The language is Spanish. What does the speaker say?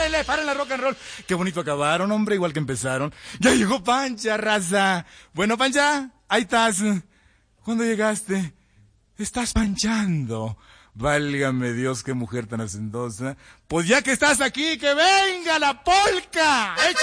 paren la rock and roll. Qué bonito acabaron, hombre, igual que empezaron. Ya llegó Pancha, raza. Bueno, Pancha, ahí estás. ¿Cuándo llegaste? Estás panchando. Válgame Dios, qué mujer tan hacendosa. Pues ya que estás aquí, que venga la polca.